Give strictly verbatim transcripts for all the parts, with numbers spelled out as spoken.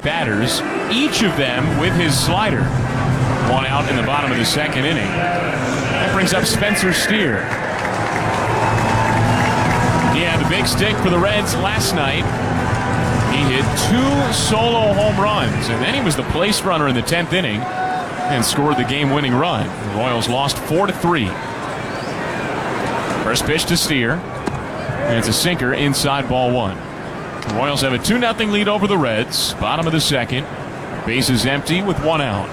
batters, each of them with his slider. One out in the bottom of the second inning. That brings up Spencer Steer. He had the big stick for the Reds last night. He hit two solo home runs, and then he was the place runner in the tenth inning and scored the game-winning run. The Royals lost four to three. First pitch to Steer, and it's a sinker inside ball one. The Royals have a two nothing lead over the Reds. Bottom of the second. Bases empty with one out.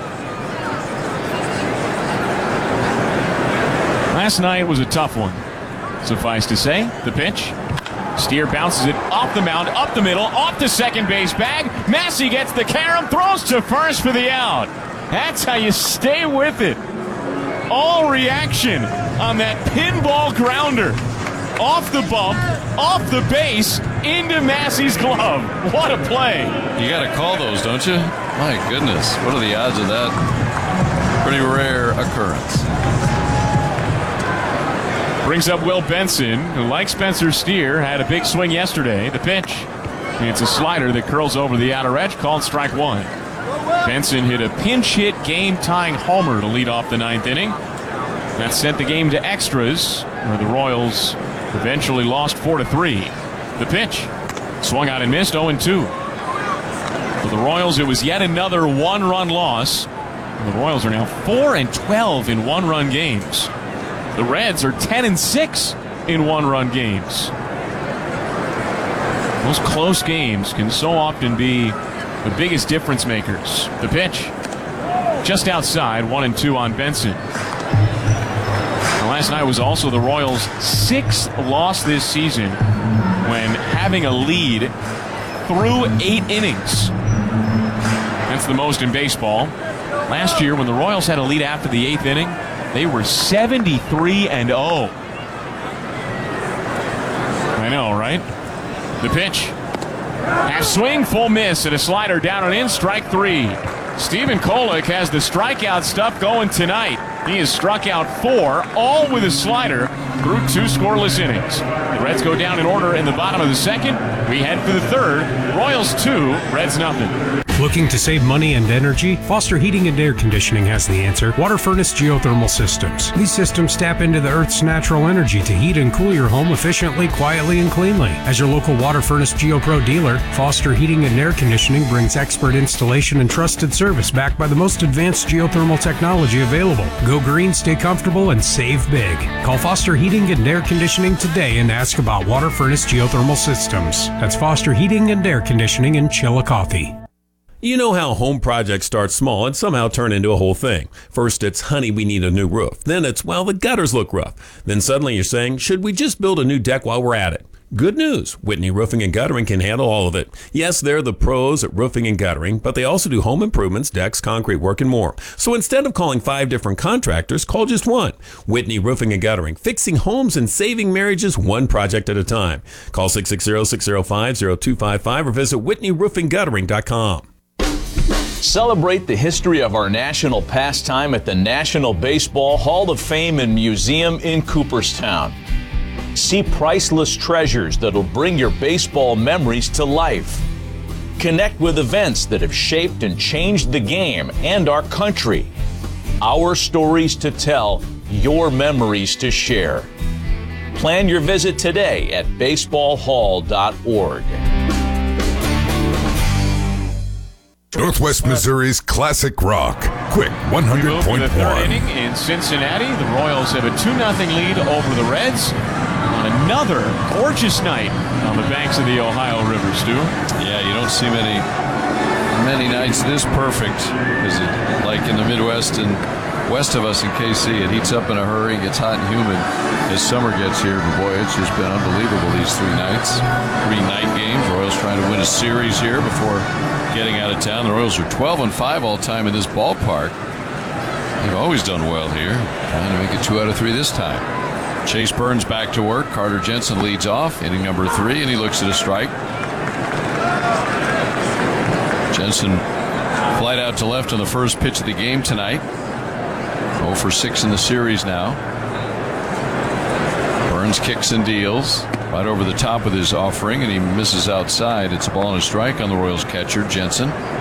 Last night was a tough one, suffice to say. The pitch. Steer bounces it off the mound, up the middle, off the second base bag. Massey gets the carom, throws to first for the out. That's how you stay with it. All reaction on that pinball grounder. Off the bump, off the base, into Massey's glove. What a play. You got to call those, don't you? My goodness, what are the odds of that? Pretty rare occurrence. Brings up Will Benson, who, like Spencer Steer, had a big swing yesterday. The pitch. It's a slider that curls over the outer edge, called strike one. Benson hit a pinch hit game-tying homer to lead off the ninth inning. That sent the game to extras, where the Royals eventually lost four to three. The pitch. Swung out and missed, oh and two. For the Royals, it was yet another one-run loss. And the Royals are now four and twelve in one-run games. The Reds are ten and six in one-run games. Those close games can so often be the biggest difference makers. The pitch. Just outside, one and two on Benson. And last night was also the Royals' sixth loss this season when having a lead through eight innings. That's the most in baseball. Last year, when the Royals had a lead after the eighth inning, they were seventy-three and oh. I know, right? The pitch. Half swing, full miss, and a slider down and in, strike three. Stephen Kolek has the strikeout stuff going tonight. He has struck out four, all with a slider, through two scoreless innings. The Reds go down in order in the bottom of the second. We head for the third. Royals two, Reds nothing. Looking to save money and energy? Foster Heating and Air Conditioning has the answer. Water Furnace Geothermal Systems. These systems tap into the Earth's natural energy to heat and cool your home efficiently, quietly, and cleanly. As your local Water Furnace GeoPro dealer, Foster Heating and Air Conditioning brings expert installation and trusted service backed by the most advanced geothermal technology available. Go green, stay comfortable, and save big. Call Foster Heating and Air Conditioning today and ask about Water Furnace Geothermal Systems. That's Foster Heating and Air Conditioning in Chillicothe. You know how home projects start small and somehow turn into a whole thing. First it's, honey, we need a new roof. Then it's, well, the gutters look rough. Then suddenly you're saying, should we just build a new deck while we're at it? Good news. Whitney Roofing and Guttering can handle all of it. Yes, they're the pros at roofing and guttering, but they also do home improvements, decks, concrete work, and more. So instead of calling five different contractors, call just one. Whitney Roofing and Guttering, fixing homes and saving marriages one project at a time. Call six six zero, six zero five, zero two five five or visit whitney roofing guttering dot com. Celebrate the history of our national pastime at the National Baseball Hall of Fame and Museum in Cooperstown. See priceless treasures that'll bring your baseball memories to life. Connect with events that have shaped and changed the game and our country. Our stories to tell, your memories to share. Plan your visit today at baseball hall dot org. Northwest Missouri's classic rock. Quick one hundred point one. The third inning in Cincinnati. The Royals have a two nothing lead over the Reds on another gorgeous night on the banks of the Ohio River, Stu. Yeah, you don't see many many nights this perfect. Is it like in the Midwest and west of us in K C? It heats up in a hurry, gets hot and humid as summer gets here. But boy, it's just been unbelievable these three nights. Three night games. Royals trying to win a series here before getting out of town. The Royals are twelve and five all time in this ballpark. They've always done well here. Trying to make it two out of three this time. Chase Burns back to work. Carter Jensen leads off, inning number three, and he looks at a strike. Jensen flied out to left on the first pitch of the game tonight. oh for six in the series now. Burns kicks and deals right over the top with his offering, and he misses outside. It's a ball and a strike on the Royals catcher, Jensen.